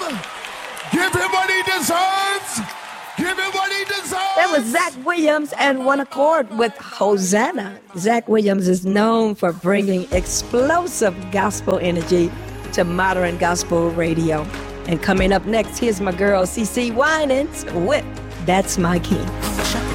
Give him what he deserves. Give him what he deserves. That was Zach Williams and One Accord with Hosanna. Zach Williams is known for bringing explosive gospel energy to modern gospel radio. And coming up next, here's my girl, CeCe Winans with That's My King.